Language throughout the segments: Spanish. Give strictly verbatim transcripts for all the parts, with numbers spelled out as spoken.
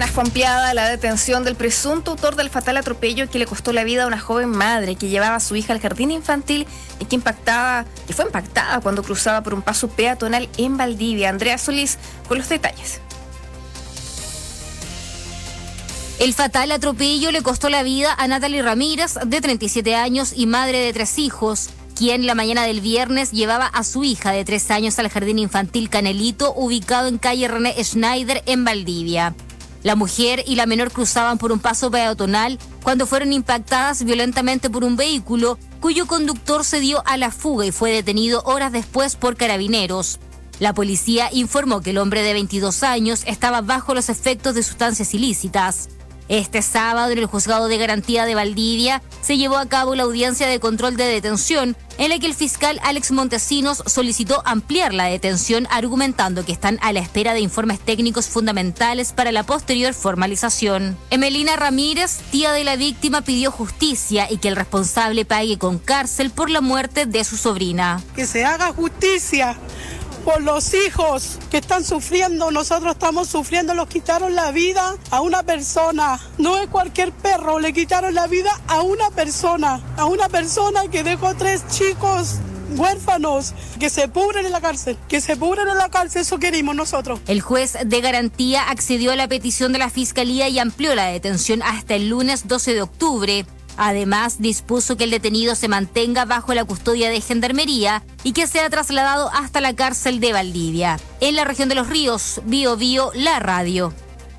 Además, fue ampliada la detención del presunto autor del fatal atropello que le costó la vida a una joven madre que llevaba a su hija al jardín infantil y que impactaba, que fue impactada cuando cruzaba por un paso peatonal en Valdivia. Andrea Solís con los detalles. El fatal atropello le costó la vida a Natalie Ramírez, de treinta y siete años y madre de tres hijos, quien la mañana del viernes llevaba a su hija de tres años al jardín infantil Canelito, ubicado en calle René Schneider, en Valdivia. La mujer y la menor cruzaban por un paso peatonal cuando fueron impactadas violentamente por un vehículo cuyo conductor se dio a la fuga y fue detenido horas después por carabineros. La policía informó que el hombre de veintidós años estaba bajo los efectos de sustancias ilícitas. Este sábado, en el Juzgado de Garantía de Valdivia, se llevó a cabo la audiencia de control de detención, en la que el fiscal Alex Montesinos solicitó ampliar la detención, argumentando que están a la espera de informes técnicos fundamentales para la posterior formalización. Emelina Ramírez, tía de la víctima, pidió justicia y que el responsable pague con cárcel por la muerte de su sobrina. Que se haga justicia por los hijos que están sufriendo. Nosotros estamos sufriendo, los quitaron la vida a una persona. No es cualquier perro, le quitaron la vida a una persona, a una persona que dejó tres chicos huérfanos, que se pudren en la cárcel, que se pudren en la cárcel, eso queremos nosotros. El juez de garantía accedió a la petición de la Fiscalía y amplió la detención hasta el lunes doce de octubre. Además, dispuso que el detenido se mantenga bajo la custodia de Gendarmería y que sea trasladado hasta la cárcel de Valdivia. En la región de Los Ríos, Bio Bio, la radio.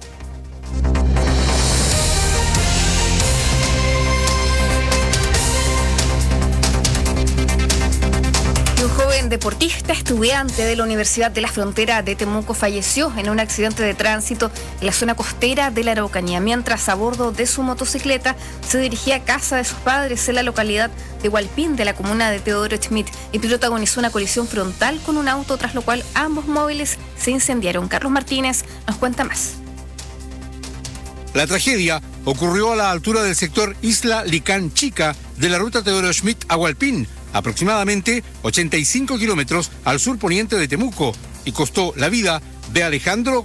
Un joven deportista, estudiante de la Universidad de la Frontera de Temuco, falleció en un accidente de tránsito en la zona costera de la Araucanía, mientras a bordo de su motocicleta se dirigía a casa de sus padres en la localidad de Hualpín, de la comuna de Teodoro Schmidt, y protagonizó una colisión frontal con un auto, tras lo cual ambos móviles se incendiaron. Carlos Martínez nos cuenta más. La tragedia ocurrió a la altura del sector Isla Licán Chica de la ruta Teodoro Schmidt a Hualpín, aproximadamente ochenta y cinco kilómetros al sur poniente de Temuco, y costó la vida de Alejandro